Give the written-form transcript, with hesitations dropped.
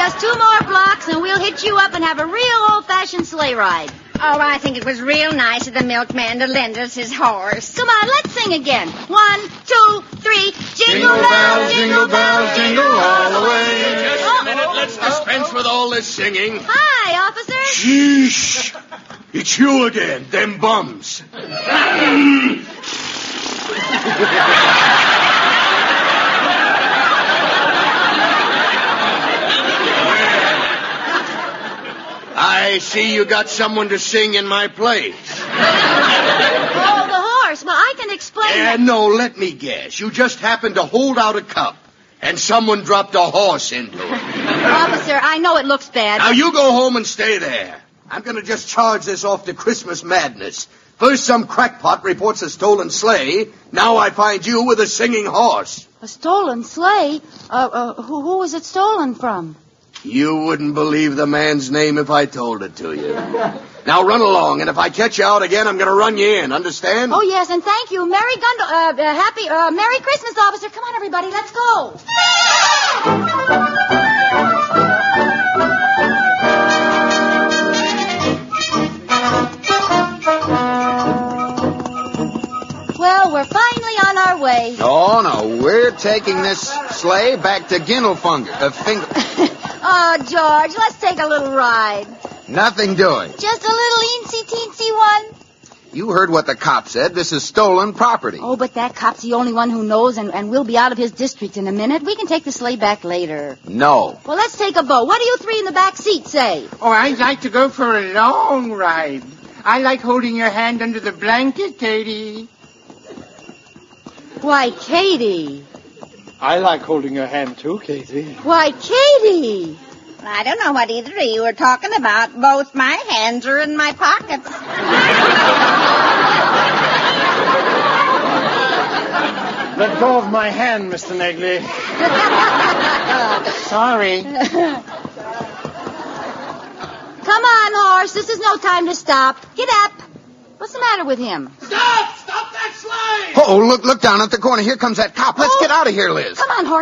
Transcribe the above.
just 2 more blocks, and we'll hitch you up and have a real old-fashioned sleigh ride. Oh, I think it was real nice of the milkman to lend us his horse. Come on, let's sing again. 1, 2, 3. Jingle bells, jingle bells, jingle all the way. Just a minute, let's dispense with all this singing. Hi, officer. Sheesh! It's you again, them bums. I see you got someone to sing in my place. Oh, the horse. Well, I can explain. No, let me guess. You just happened to hold out a cup, and someone dropped a horse into it. Officer, I know it looks bad. Now, you go home and stay there. I'm going to just charge this off to Christmas madness. First, some crackpot reports a stolen sleigh. Now I find you with a singing horse. A stolen sleigh? Who was it stolen from? You wouldn't believe the man's name if I told it to you. Now run along, and if I catch you out again, I'm going to run you in. Understand? Oh, yes, and thank you. Merry Christmas, officer. Come on, everybody, let's go. Well, we're finally on our way. No, we're taking this sleigh back to Gindelfunger. Oh, George, let's take a little ride. Nothing doing. Just a little eensy-teensy one. You heard what the cop said. This is stolen property. Oh, but that cop's the only one who knows, and we'll be out of his district in a minute. We can take the sleigh back later. No. Well, let's take a boat. What do you 3 in the back seat say? Oh, I'd like to go for a long ride. I like holding your hand under the blanket, Katie. Why, Katie. I like holding your hand, too, Katie. Why, Katie. I don't know what either of you are talking about. Both my hands are in my pockets. Let go of my hand, Mr. Negley. Sorry. Come on, horse. This is no time to stop. Get up. What's the matter with him? Stop! Stop that sleigh! Oh, look down at the corner. Here comes that cop. Let's get out of here, Liz. Come on, horse.